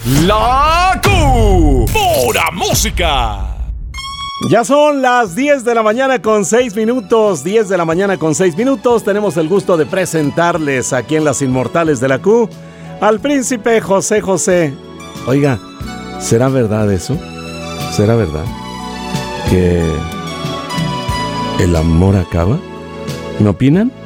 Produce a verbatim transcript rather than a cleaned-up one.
La Q. Pura música. Ya son las diez de la mañana con seis minutos. diez de la mañana con seis minutos. Tenemos el gusto de presentarles aquí en Las Inmortales de la Q al príncipe José José. Oiga, ¿será verdad eso? ¿Será verdad que el amor acaba? ¿No opinan?